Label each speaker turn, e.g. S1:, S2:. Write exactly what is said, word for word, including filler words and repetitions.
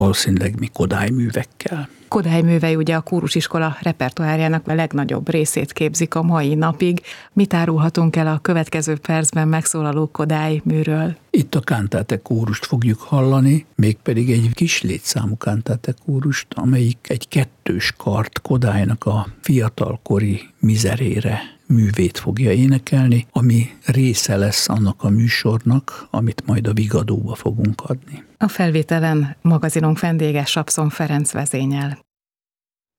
S1: valószínűleg mi Kodály művekkel.
S2: Kodály művei ugye a kórusiskola repertoárjának a legnagyobb részét képzik a mai napig. Mit árulhatunk el a következő percben megszólaló Kodály műről?
S1: Itt a Cantate kórust fogjuk hallani, mégpedig egy kis létszámú Cantate kórust, amelyik egy kettős kart Kodálynak a fiatalkori mizerére művét fogja énekelni, ami része lesz annak a műsornak, amit majd a Vigadóba fogunk adni.
S2: A felvételen magazinunk vendége Sapszon Ferenc vezényel.